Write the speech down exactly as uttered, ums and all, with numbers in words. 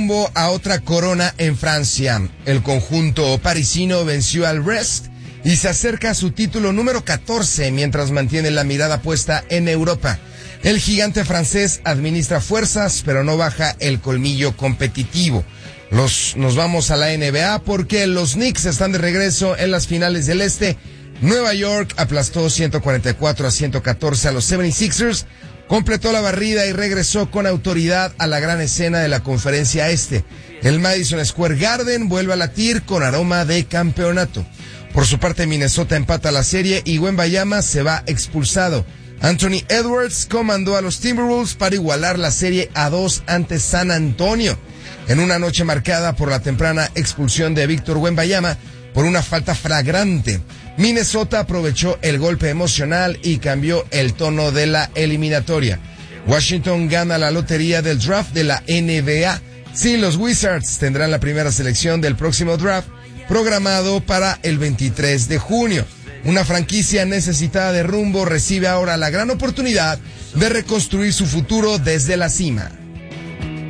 rumbo a otra corona en Francia. El conjunto parisino venció al Brest y se acerca a su título número catorce mientras mantiene la mirada puesta en Europa. El gigante francés administra fuerzas, pero no baja el colmillo competitivo. Los, nos vamos a la N B A porque los Knicks están de regreso en las finales del Este. Nueva York aplastó ciento cuarenta y cuatro a ciento catorce a los setenta y seis ers, completó la barrida y regresó con autoridad a la gran escena de la conferencia Este. El Madison Square Garden vuelve a latir con aroma de campeonato. Por su parte, Minnesota empata la serie y Wembanyama se va expulsado. Anthony Edwards comandó a los Timberwolves para igualar la serie a dos ante San Antonio, en una noche marcada por la temprana expulsión de Víctor Wembanyama por una falta flagrante. Minnesota aprovechó el golpe emocional y cambió el tono de la eliminatoria. Washington gana la lotería del draft de la N B A. Sí, los Wizards tendrán la primera selección del próximo draft, programado para el veintitrés de junio. Una franquicia necesitada de rumbo recibe ahora la gran oportunidad de reconstruir su futuro desde la cima.